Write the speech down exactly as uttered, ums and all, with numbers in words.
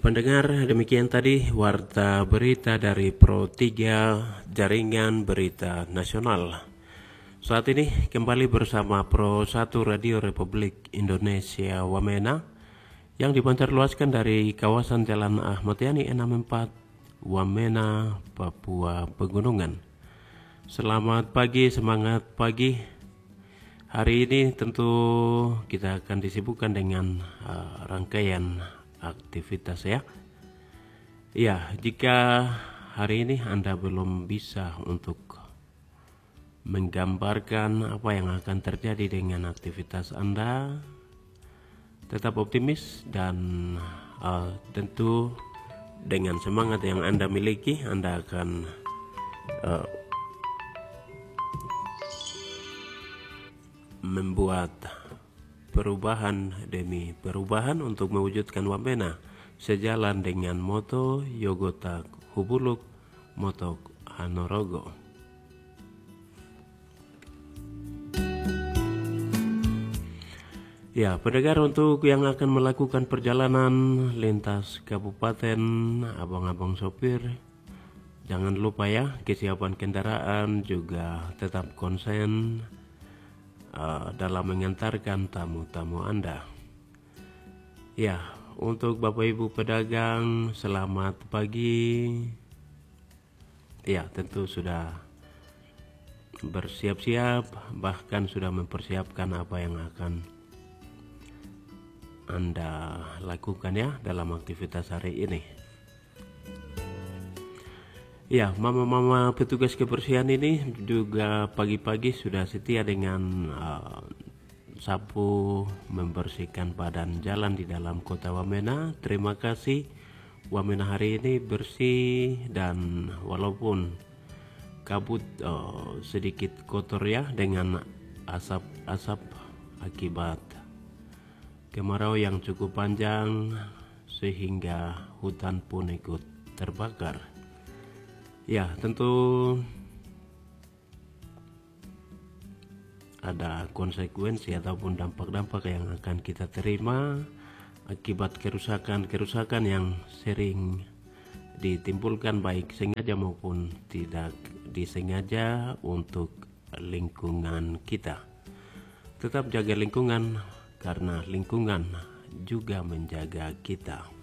Pendengar, demikian tadi warta berita dari Pro tiga Jaringan Berita Nasional. Saat ini kembali bersama Pro satu Radio Republik Indonesia Wamena yang dipancarluaskan dari kawasan Jalan Ahmad Yani enam puluh empat Wamena, Papua Pegunungan. Selamat pagi, semangat pagi. Hari ini tentu kita akan disibukkan dengan uh, rangkaian aktivitas ya. Ya, jika hari ini Anda belum bisa untuk menggambarkan apa yang akan terjadi dengan aktivitas Anda, tetap optimis dan uh, tentu dengan semangat yang Anda miliki, Anda akan uh, membuat perubahan demi perubahan untuk mewujudkan Wamena sejalan dengan moto Yogota Hubuluk Motok Hanorogo. Ya, pendengar, untuk yang akan melakukan perjalanan lintas kabupaten, abang-abang sopir, jangan lupa ya, kesiapan kendaraan juga tetap konsen uh, dalam mengantarkan tamu-tamu Anda. Ya, untuk Bapak Ibu pedagang, selamat pagi. Ya, tentu sudah bersiap-siap, bahkan sudah mempersiapkan apa yang akan Anda lakukan ya dalam aktivitas hari ini. Ya, mama-mama petugas kebersihan ini juga pagi-pagi sudah setia dengan uh, sapu membersihkan badan jalan di dalam kota Wamena. Terima kasih, Wamena hari ini bersih dan walaupun kabut uh, sedikit kotor ya dengan asap-asap akibat kemarau yang cukup panjang sehingga hutan pun ikut terbakar. Ya, tentu ada konsekuensi ataupun dampak-dampak yang akan kita terima akibat kerusakan-kerusakan yang sering ditimbulkan baik sengaja maupun tidak disengaja untuk lingkungan kita. Tetap jaga lingkungan karena lingkungan juga menjaga kita.